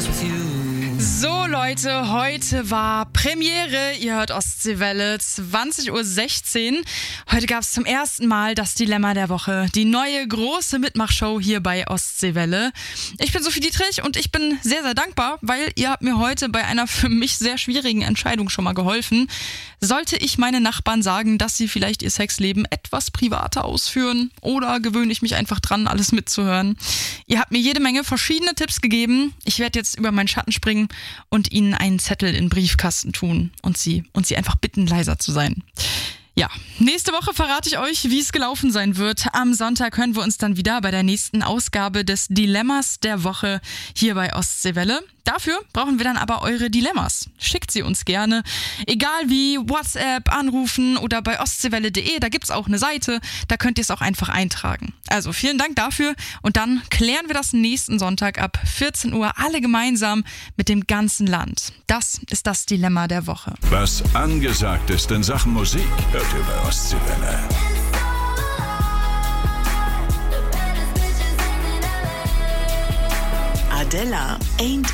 So Leute, heute war Premiere, ihr hört Ostseewelle, 20.16 Uhr. Heute gab es zum ersten Mal das Dilemma der Woche, die neue große Mitmachshow hier bei Ostseewelle. Ich bin Sophie Dietrich und ich bin sehr, sehr dankbar, weil ihr habt mir heute bei einer für mich sehr schwierigen Entscheidung schon mal geholfen. Sollte ich meinen Nachbarn sagen, dass sie vielleicht ihr Sexleben etwas privater ausführen, oder gewöhne ich mich einfach dran, alles mitzuhören? Ihr habt mir jede Menge verschiedene Tipps gegeben. Ich werde jetzt über meinen Schatten springen und ihnen einen Zettel in den Briefkasten tun und sie einfach bitten, leiser zu sein. Ja, nächste Woche verrate ich euch, wie es gelaufen sein wird. Am Sonntag hören wir uns dann wieder bei der nächsten Ausgabe des Dilemmas der Woche hier bei Ostseewelle. Dafür brauchen wir dann aber eure Dilemmas. Schickt sie uns gerne, egal wie, WhatsApp, anrufen oder bei ostseewelle.de, da gibt's auch eine Seite, da könnt ihr es auch einfach eintragen. Also vielen Dank dafür und dann klären wir das nächsten Sonntag ab 14 Uhr alle gemeinsam mit dem ganzen Land. Das ist das Dilemma der Woche. Was angesagt ist in Sachen Musik, hört ihr bei Ostseewelle. Adela ain't